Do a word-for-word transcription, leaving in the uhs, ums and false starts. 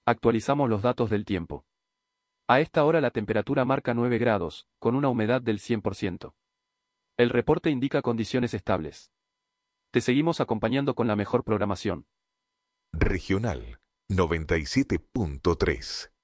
Actualizamos los datos del tiempo. A esta hora la temperatura marca nueve grados, con una humedad del cien por ciento. El reporte indica condiciones estables. Te seguimos acompañando con la mejor programación. Regional noventa y siete punto tres.